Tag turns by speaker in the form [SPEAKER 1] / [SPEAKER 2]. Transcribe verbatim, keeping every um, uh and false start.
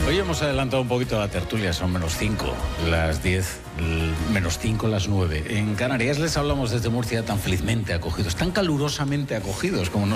[SPEAKER 1] Hoy hemos adelantado un poquito la tertulia, son menos cinco, las diez, menos cinco, las nueve. En Canarias les hablamos desde Murcia tan felizmente acogidos, tan calurosamente acogidos como nos